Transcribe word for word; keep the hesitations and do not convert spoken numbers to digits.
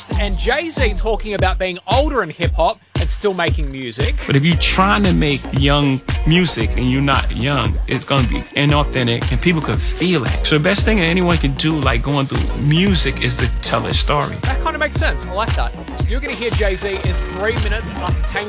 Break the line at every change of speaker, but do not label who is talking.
And Jay-Z talking about being older in hip-hop and still making music.
But if you're trying to make young music and you're not young, it's going to be inauthentic and people could feel it. So the best thing that anyone can do, like going through music, is to tell a story.
That kind of makes sense. I like that. You're going to hear Jay-Z in three minutes after Taylor